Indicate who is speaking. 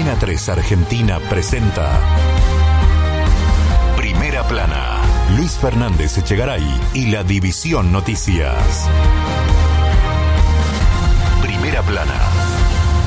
Speaker 1: Antena 3 Argentina presenta Primera Plana. Luis Fernández Echegaray y la División Noticias.